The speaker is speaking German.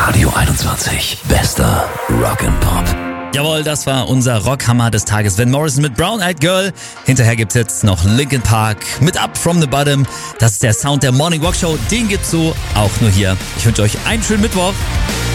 Radio 21. Bester Rock'n'Pop. Jawohl, das war unser Rockhammer des Tages. Van Morrison mit Brown Eyed Girl. Hinterher gibt's jetzt noch Linkin Park mit Up From The Bottom. Das ist der Sound der Morning Rock Show. Den gibt's so auch nur hier. Ich wünsche euch einen schönen Mittwoch.